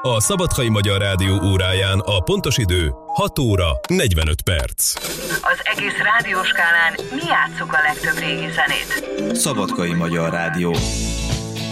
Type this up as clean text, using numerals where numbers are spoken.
A Szabadkai Magyar Rádió óráján a pontos idő 6 óra 45 perc. Az egész rádióskálán mi játsszuk a legtöbb régi zenét. Szabadkai Magyar Rádió.